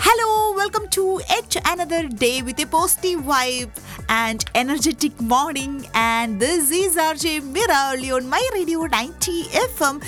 Hello, welcome to yet another day with a positive vibe and energetic morning. And this is RJ Mira only on my radio 90 FM.